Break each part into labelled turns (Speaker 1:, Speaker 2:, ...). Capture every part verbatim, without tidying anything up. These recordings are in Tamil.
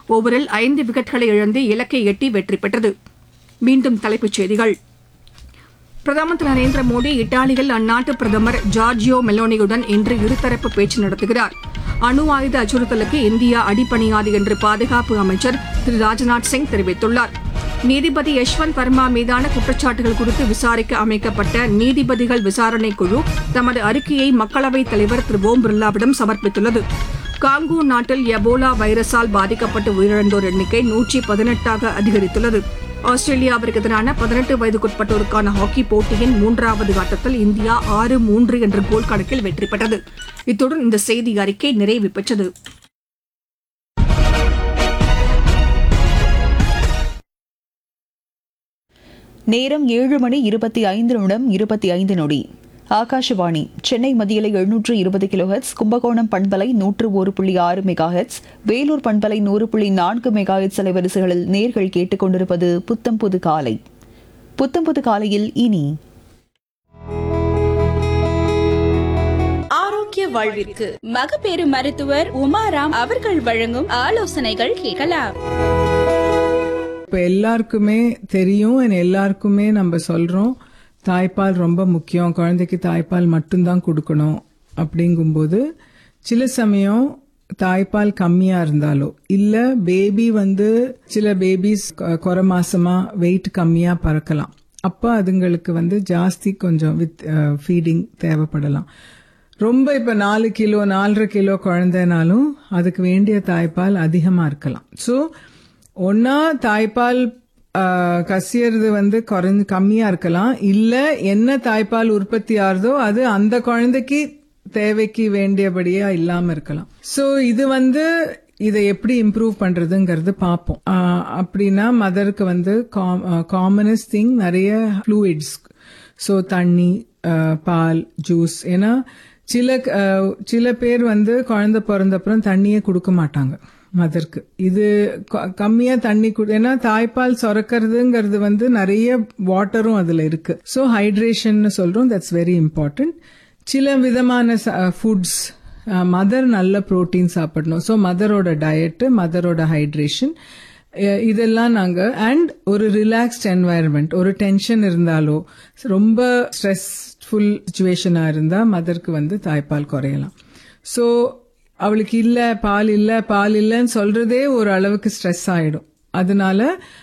Speaker 1: ஓவரில் ஐந்து விக்கெட்களை இழந்து இலக்கை எட்டி வெற்றி பெற்றது. மீண்டும் தலைப்புச் செய்திகள். பிரதமர் திரு நரேந்திர மோடி இத்தாலியில் அந்நாட்டு பிரதமர் ஜார்ஜியோ மெலோனியுடன் இன்று இருதரப்பு பேச்சு நடத்துகிறார். அணு ஆயுத அச்சுறுத்தலுக்கு இந்தியா அடிபணியாது என்று பாதுகாப்பு அமைச்சர் திரு ராஜ்நாத் சிங் தெரிவித்துள்ளார். நீதிபதி யஷ்வந்த் வர்மா மீதான குற்றச்சாட்டுகள் குறித்து விசாரிக்க அமைக்கப்பட்ட நீதிபதிகள் விசாரணைக் குழு தமது அறிக்கையை மக்களவைத் தலைவர் திரு ஓம் பிர்லாவிடம் சமர்ப்பித்துள்ளது. காங்கோ நாட்டில் எபோலா வைரஸால் பாதிக்கப்பட்டு உயிரிழந்தோர் எண்ணிக்கை நூற்றி பதினெட்டாக அதிகரித்துள்ளது. ஆஸ்திரேலியாவிற்கு எதிரான பதினெட்டு வயதுக்குட்பட்டோருக்கான ஹாக்கி போட்டியின் மூன்றாவது ஆட்டத்தில் இந்தியா ஆறு மூன்று என்ற கோல் கணக்கில் வெற்றி பெற்றது. இத்துடன் இந்த செய்தி அறிக்கை நிறைவு பெற்றது.
Speaker 2: நேரம் ஏழு மணி இருபத்தி ஐந்து நிமிடம் இருபத்தி ஐந்து நொடி. ஆகாஷவாணி சென்னை மத்தியிலை எழுநூற்று இருபது கிலோஹெட்ஸ், கும்பகோணம் பண்பலை நூற்று ஒரு புள்ளி ஆறு மெகா ஹெட்ஸ், வேலூர் பண்பலை நூறு புள்ளி நான்கு மெகா ஹெட்ஸ் அலைவரிசைகளில் நேர்கள் கேட்டுக் கொண்டிருப்பது புத்தம் புது காலை. புத்தம் புது காலையில் இனி
Speaker 3: ஆரோக்கிய வாழ்விற்கு மகப்பேறு மருத்துவர் உமாராம் அவர்கள் வழங்கும் ஆலோசனைகள் கேட்கலாம்.
Speaker 4: இப்ப எல்லாருக்குமே தெரியும், எல்லாருக்குமே நம்ம சொல்றோம் தாய்ப்பால் ரொம்ப முக்கியம், குழந்தைக்கு தாய்ப்பால் மட்டும்தான் கொடுக்கணும். அப்படிங்கும்போது சில சமயம் தாய்ப்பால் கம்மியா இருந்தாலோ இல்ல பேபி வந்து சில பேபிஸ் குறை மாசமா வெயிட் கம்மியா பறக்கலாம். அப்ப அதுங்களுக்கு வந்து ஜாஸ்தி கொஞ்சம் வித் ஃபீடிங் தேவைப்படலாம். ரொம்ப இப்ப நாலு கிலோ நாலரை கிலோ குழந்தைனாலும் அதுக்கு வேண்டிய தாய்ப்பால் அதிகமா இருக்கலாம். ஸோ ஒன்னா தாய்ப்பால் கசியறது வந்து குறைஞ்சு கம்மியா இருக்கலாம், இல்ல என்ன தாய்ப்பால் உற்பத்தி ஆகுதோ அது அந்த குழந்தைக்கு தேவைக்கு வேண்டியபடியா இல்லாம இருக்கலாம். சோ இது வந்து இதை எப்படி இம்ப்ரூவ் பண்றதுங்கிறது பார்ப்போம். அப்படின்னா மதருக்கு வந்து காமனஸ்ட் திங் நிறைய ஃப்ளூயிட்ஸ், சோ தண்ணி, பால், ஜூஸ். ஏன்னா சில சில பேர் வந்து குழந்தை பிறந்தப்புறம் தண்ணியே கொடுக்க மாட்டாங்க மதருக்கு. இது கம்மியா தண்ணி குடி, ஏன்னா தாய்ப்பால் சுரக்கிறதுங்கிறது வந்து நிறைய வாட்டரும் அதுல இருக்கு. ஸோ ஹைட்ரேஷன் சொல்றோம், தட்ஸ் வெரி இம்பார்ட்டன்ட். சில விதமான ஃபுட்ஸ், மதர் நல்ல புரோட்டீன் சாப்பிடணும். ஸோ மதரோட டயட்டு, மதரோட ஹைட்ரேஷன், இதெல்லாம் நாங்க அண்ட் ஒரு ரிலாக்ஸ்ட் என்வாயர்மெண்ட். ஒரு டென்ஷன் இருந்தாலோ ரொம்ப ஸ்ட்ரெஸ்ஃபுல் சுச்சுவேஷனா இருந்தா மதருக்கு வந்து தாய்ப்பால் குறையலாம். ஸோ அவளுக்கு இல்ல பால் இல்ல பால் இல்லன்னு சொல்றதே ஒரு அளவுக்கு ஸ்ட்ரெஸ் ஆயிடும். அதனால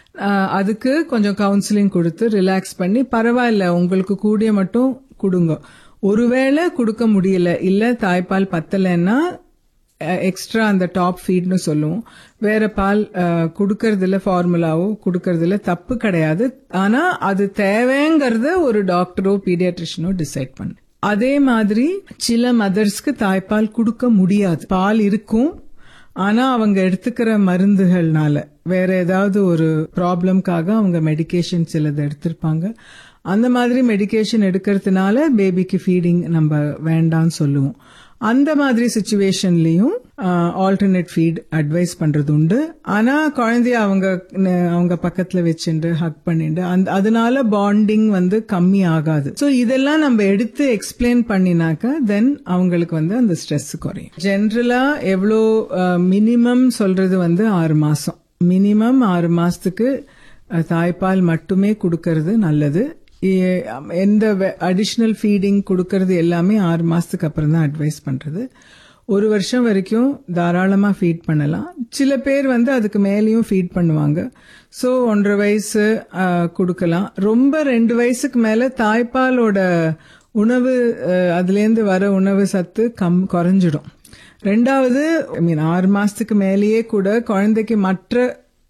Speaker 4: அதுக்கு கொஞ்சம் கவுன்சிலிங் கொடுத்து ரிலாக்ஸ் பண்ணி பரவாயில்ல உங்களுக்கு கூடிய மட்டும் கொடுங்க. ஒருவேளை கொடுக்க முடியல, இல்ல தாய்ப்பால் பத்தலைன்னா எக்ஸ்ட்ரா அந்த டாப் ஃபீட்னு சொல்லுவோம், வேற பால் கொடுக்கறதுல ஃபார்முலாவோ கொடுக்கறதுல தப்பு கிடையாது. ஆனா அது தேவைங்கிறத ஒரு டாக்டரோ பீடியாட்ரிஷனோ டிசைட் பண்ணு. அதே மாதிரி சில மதர்ஸ்க்கு தாய்ப்பால் கொடுக்க முடியாது, பால் இருக்கும் ஆனா அவங்க எடுத்துக்கிற மருந்துகள்னால வேற ஏதாவது ஒரு ப்ராப்ளம்காக அவங்க மெடிகேஷன் சிலது எடுத்திருப்பாங்க. அந்த மாதிரி மெடிகேஷன் எடுக்கிறதுனால பேபிக்கு ஃபீடிங் நம்ம வேண்டாம்னு சொல்லுவோம். அந்த மாதிரி சிச்சுவேஷன்லயும் ஆல்டர்னேட் ஃபீட் அட்வைஸ் பண்றது உண்டு. ஆனா குழந்தைய அவங்க அவங்க பக்கத்துல வச்சுட்டு ஹக் பண்ணிட்டு அதனால பாண்டிங் வந்து கம்மி ஆகாது. சோ இதெல்லாம் நம்ம எடுத்து எக்ஸ்பிளைன் பண்ணினாக்க தென் அவங்களுக்கு வந்து அந்த ஸ்ட்ரெஸ் குறையும். ஜென்ரலா எவ்வளோ மினிமம் சொல்றது வந்து ஆறு மாசம் மினிமம் ஆறு மாசத்துக்கு தாய்ப்பால் மட்டுமே கொடுக்கறது நல்லது. எந்த அடிஷனல் ஃபீடிங் கொடுக்கறது எல்லாமே ஆறு மாசத்துக்கு அப்புறம் தான் அட்வைஸ் பண்றது. ஒரு வருஷம் வரைக்கும் தாராளமா ஃபீட் பண்ணலாம். சில பேர் வந்து அதுக்கு மேலேயும் ஃபீட் பண்ணுவாங்க. ஸோ ஒன்றரை வயசு கொடுக்கலாம். ரொம்ப ரெண்டு வயசுக்கு மேல தாய்ப்பாலோட உணவு, அதுலேருந்து வர உணவு சத்து கம் குறைஞ்சிடும். ரெண்டாவது ஐ மீன் ஆறு மாசத்துக்கு மேலேயே கூட குழந்தைக்கு மற்ற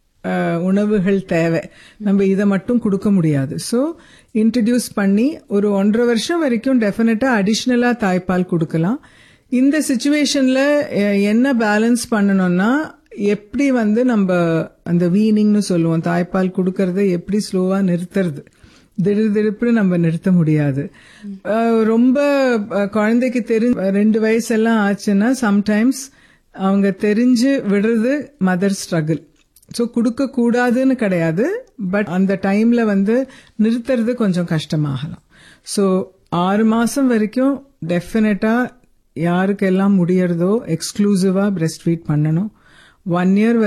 Speaker 4: உணவுகள் தேவை, நம்ம இதை மட்டும் கொடுக்க முடியாது. ஸோ இன்ட்ரடியூஸ் பண்ணி ஒரு ஒன்றரை வருஷம் வரைக்கும் டெஃபினட்டா அடிஷ்னலா தாய்ப்பால் கொடுக்கலாம். இந்த சிச்சுவேஷன்ல என்ன பேலன்ஸ் பண்ணணும்னா எப்படி வந்து நம்ம அந்த வீனிங்னு சொல்லுவோம், தாய்ப்பால் கொடுக்கறத எப்படி ஸ்லோவா நிறுத்துறது. திடீர் திடுப்பு நம்ம நிறுத்த முடியாது. ரொம்ப குழந்தைக்கு தெரிஞ்சு ரெண்டு வயசெல்லாம் ஆச்சுன்னா சம்டைம்ஸ் அவங்க தெரிஞ்சு விடுறது மதர் ஸ்ட்ரகிள். ஸோ கொடுக்க கூடாதுன்னு கிடையாது, பட் அந்த டைம்ல வந்து நிறுத்துறது கொஞ்சம் கஷ்டமாகலாம். ஸோ ஆறு மாசம் வரைக்கும் டெஃபினட்டா யாருக்கெல்லாம் முடியறதோ எக்ஸ்க்ளூசிவா பிரெஸ்ட் ஃபீட் பண்ணணும். One year